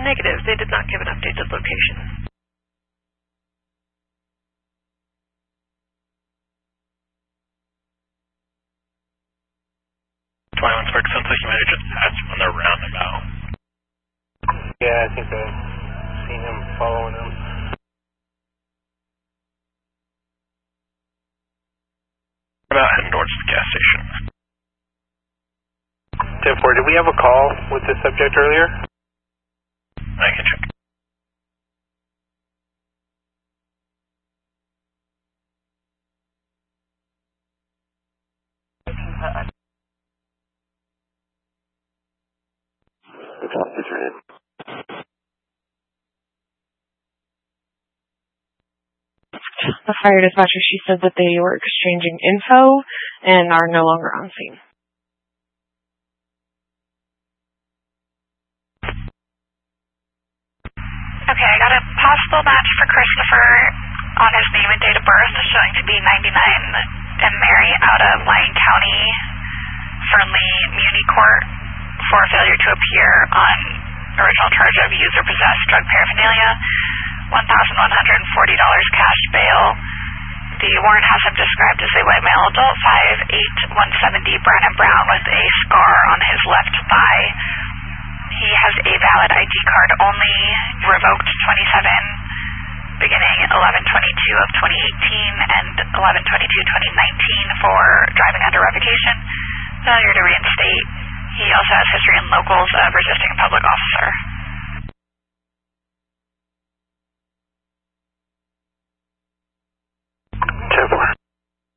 Negative. They did not give an updated location. Sounds like you might have just passed on the roundabout. Yeah, I think I've seen him following him. What about heading towards the gas station? 10-4, did we have a call with this subject earlier? I can check. The fire dispatcher, she said that they were exchanging info and are no longer on scene. Okay, I got a possible match for Christopher on his name and date of birth, showing to be 99, and Mary out of Lyon County Fernley Muni Court for failure to appear on original charge of use or possess drug paraphernalia, $1,140 cash bail. The warrant has him described as a white male adult, 5'8", 170, Brandon Brown, with a scar on his left thigh. He has a valid ID card only, revoked 27, beginning 11/22 of 2018 and 11/22/2019 for driving under revocation, failure to reinstate. He also has history in locals of resisting a public officer.